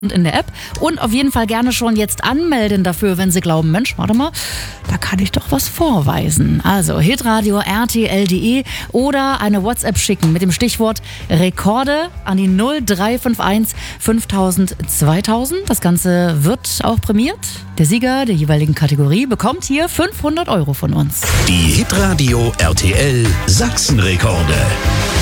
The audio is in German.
und in der App. Und auf jeden Fall gerne schon jetzt anmelden dafür, wenn Sie glauben, Mensch, warte mal, da kann ich doch was vorweisen. Also hitradio rtl.de oder eine WhatsApp schicken mit dem Stichwort Rekorde an die 0351 5000 2000. Das Ganze wird auch prämiert. Der Sieger der jeweiligen Kategorie bekommt hier 500 € von uns. Die Hitradio RTL Sachsenrekorde.